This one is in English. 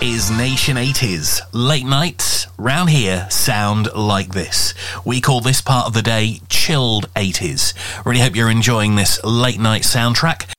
is Nation 80s. Late nights round here sound like this. We call this part of the day chilled 80s. Really hope you're enjoying this late night soundtrack.